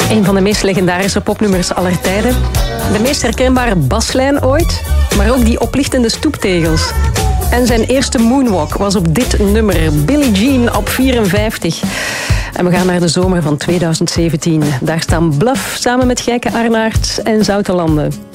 Een van de meest legendarische popnummers aller tijden. De meest herkenbare baslijn ooit, maar ook die oplichtende stoeptegels. En zijn eerste moonwalk was op dit nummer, Billie Jean op 54. En we gaan naar de zomer van 2017. Daar staan Bluff samen met Gijke Arnaert en Zoutelanden.